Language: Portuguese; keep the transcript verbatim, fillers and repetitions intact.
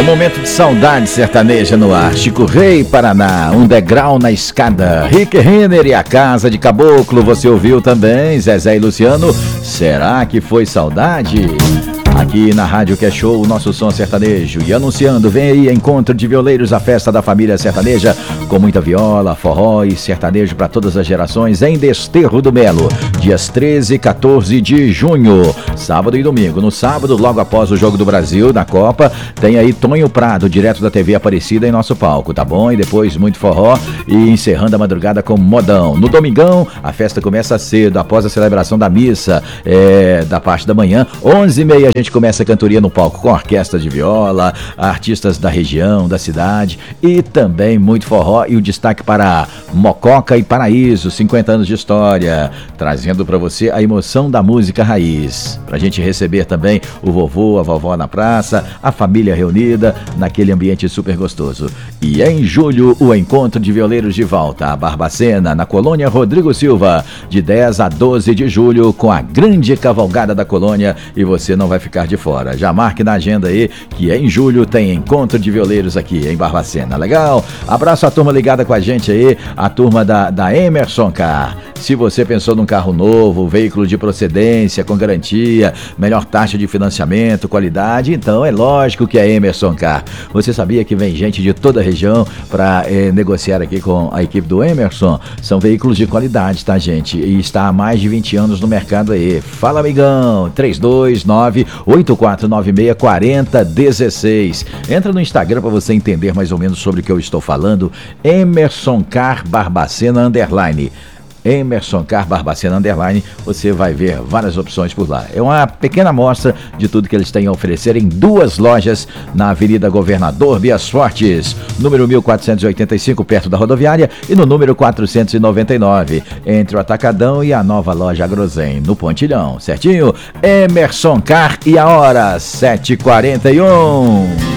momento de saudade sertaneja no ar. Chico Rei, Paraná, um degrau na escada. Rick Renner e a Casa de Caboclo. Você ouviu também, Zezé e Luciano. Será que foi saudade? Aqui na Rádio Que é Show, o nosso som sertanejo. E anunciando, vem aí Encontro de Violeiros, a festa da família sertaneja, com muita viola, forró e sertanejo para todas as gerações, em Desterro do Melo, dias treze e quatorze de junho, sábado e domingo. No sábado, logo após o Jogo do Brasil, na Copa, tem aí Tonho Prado, direto da T V Aparecida, em nosso palco, tá bom? E depois muito forró e encerrando a madrugada com modão. No domingão, a festa começa cedo, após a celebração da missa, é, da parte da manhã, onze e meia, a gente começa a cantoria no palco com orquestra de viola, artistas da região, da cidade e também muito forró, e o destaque para Mococa e Paraíso, cinquenta anos de história, trazendo para você a emoção da música raiz, pra gente receber também o vovô, a vovó na praça, a família reunida naquele ambiente super gostoso. E em julho, o Encontro de Violeiros de volta a Barbacena, na Colônia Rodrigo Silva, de dez a doze de julho, com a grande cavalgada da colônia, e você não vai ficar de fora. Já marque na agenda aí que em julho tem Encontro de Violeiros aqui em Barbacena. Legal? Abraço à turma ligada com a gente aí, a turma da, da Emerson Car. Se você pensou num carro novo, veículo de procedência, com garantia, melhor taxa de financiamento, qualidade, então é lógico que é Emerson Car. Você sabia que vem gente de toda a região para eh, negociar aqui com a equipe do Emerson? São veículos de qualidade, tá, gente? E está há mais de vinte anos no mercado aí. Fala, amigão! três dois nove, oito quatro nove seis, quatro zero um seis. Entra no Instagram para você entender mais ou menos sobre o que eu estou falando. Emerson Car Barbacena Underline. Emerson Car Barbacena Underline, você vai ver várias opções por lá. É uma pequena amostra de tudo que eles têm a oferecer em duas lojas na Avenida Governador Bias Fortes, número mil quatrocentos e oitenta e cinco, perto da rodoviária, e no número quatrocentos e noventa e nove, entre o Atacadão e a nova loja Agrozen, no Pontilhão, certinho? Emerson Car, e a hora, sete e quarenta e um.